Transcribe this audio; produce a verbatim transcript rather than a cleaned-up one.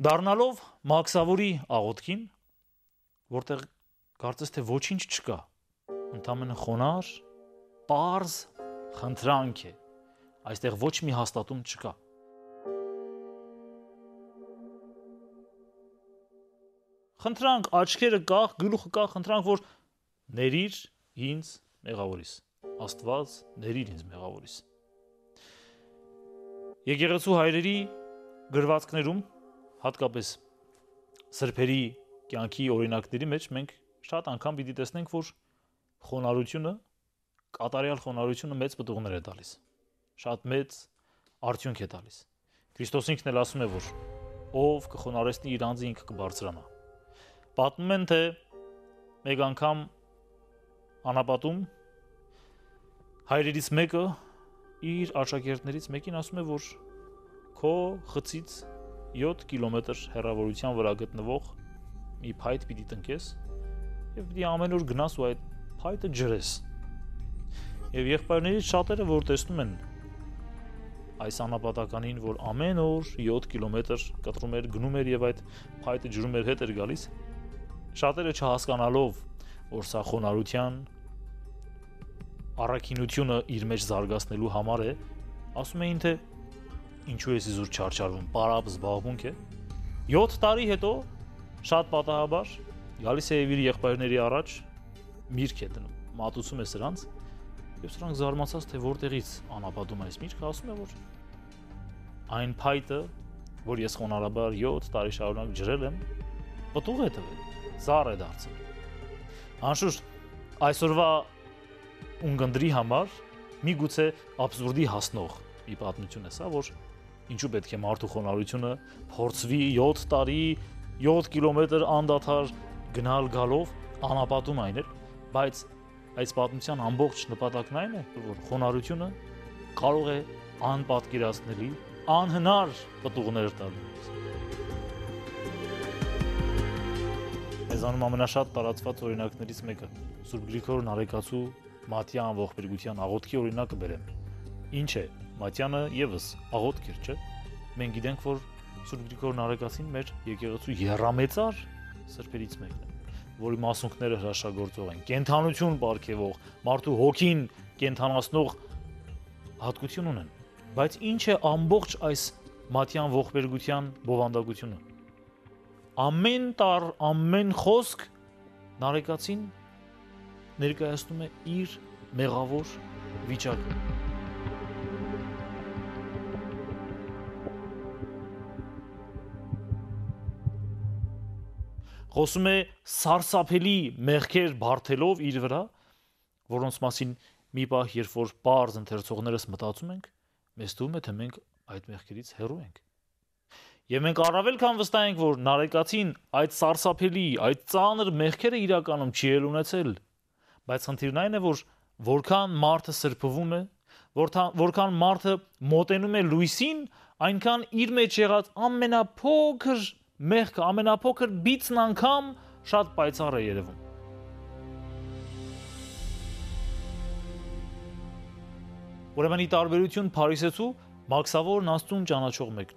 Դառնալով Մաքսավորի աղոթքին, որտեղ կարծես թե ոչինչ չկա, ընդամենը խոնար, պարզ խնդրանք է, այստեղ ոչ մի հաստատում չկա։ Խնդրանք, աչքերը կախ, գլուխը կախ, խնդրանք, որ ներիր ինձ մեղավորիս, Աստված ներիր ինձ մեղավորիս։ Եկեղեցու հայրերի գրվածքներում, հատկապես սրբերի կյանքի օրինակների մեջ մենք շատ անգամ պիտի տեսնենք, որ խոնարհությունը, կատարյալ խոնարհությունը մեծ պտուղներ է տալիս, շատ մեծ արդյունք է տալիս։ Քրիստոս ինքն էլ ասում է, որ ով կխոնարհեցնի իր անձը ինքը կբարձրանա։ Պատմում են, թե մեկ անգամ անապատում հայրերից մեկը իր աշակերտներից մեկին ասում է, որ քո խցից յոթ կիլոմետր հեռավորության վրա գտնվող մի փայտ պիտի տնկես եւ պիտի ամեն օր գնաս ու այդ փայտը ջրես։ Եվ եղբայրներից շատերը, որ տեսնում են այս անապատականին, որ ամեն օր յոթ կիլոմետր կտրում էր, գնում էր եւ այդ փայտը ջրում էր, հետ էր գալիս, շատերը չհասկանալով, որ սա խոնարհության առաքինությունը իր մեջ զարգացնելու համար է, ասում էին, թե ինչու է իզուր չարչարվում, պարապ զբաղմունք է։ յոթ տարի հետո շատ պատահաբար գալիս է իր եղբայրների առաջ, միրգ է դնում, մատուցում է սրանց, եւ սրանք զարմացած, թե որտեղից անապատում այս միրգը, ասում է, որ այն փայտը, որ ես խոնարհաբար յոթ տարի շարունակ ջրել եմ, պտուղ է տվել, ծառ է դարձել։ Անշուշտ, այսօրվա ունգնդրի համար միգուցե աբսուրդի հասնող մի պատմություն է սա, որ ինչու պետք է մարդու խոնարհությունը փորձվի յոթ տարի, յոթ կիլոմետր անդադար գնալ գալով անապատում այն էր, բայց այս պատմության ամբողջ նպատակն այն է, որ խոնարհությունը կարող է անպատկերացնելի, անհնար պտուղներ տալ։ Մեզանում ամենաշատ տարածված օրինակներից մեկը Սուրբ Գրիգոր Նարեկացու Մատյան ողբերգության աղոթքի օրինակը բերեմ։ Ինչ է, Մատյանը եւս աղոթք էր, չէ՞։ Մենք գիտենք, որ Սուրբ Գրիգոր Նարեկացին մեր եկեղեցու եռամեծար սրբերից մեկն է, որի մասունքները հրաշագործող են, կենթանություն պարգևող, մարդու հոգին կենթանացնող հատկություն ունեն։ Բայց ինչ է ամբողջ այս Մատյան ողբերգության բովանդակությունը։ Ամեն տար, ամեն խոսք Նարեկացին ներկայացնում է իր մեղավոր վիճակը։ Խոսում է սարսափելի մեղքեր բարթելով իր վրա, որոնց մասին մի պահ, երբ որ պարզ ընթերցողներս մտածում ենք, մեզ թվում է, թե մենք այդ մեղքերից հեռու ենք։ Եվ մենք առավել քան վստահ ենք, որ Նարեկացին այդ սարսափելի, այդ ծանր մեղքերը իրականում չի էլ ունեցել, բայց խնդիրն այն է, որ որքան մարդը սրբվում է, որքան մարդը մոտենում է լույսին, այնքան իր մեջ եղած ամենափոքր մեղքը, ամենափոքր բիծն անգամ շատ պայծառ է երևում։ Ուրեմն ի տարբերություն Փարիսեցու, Մաքսավորն Աստծուն ճանաչող մեկն